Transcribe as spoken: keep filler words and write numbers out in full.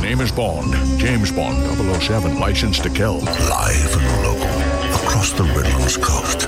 name is Bond. James Bond, double oh seven, licensed to kill. Live and local, across the Redlands coast.